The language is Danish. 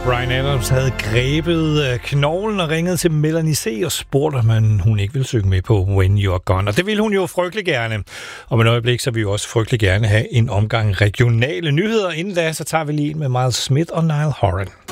Bryan Adams havde grebet knoglen og ringet til Melanie C. og spurgte, om hun ikke ville synge med på When You're Gone. Og det ville hun jo frygtelig gerne. Om et øjeblik, så vil vi også frygtelig gerne have en omgang regionale nyheder. Inden da, så tager vi lige en med Miles Smith og Niall Horan.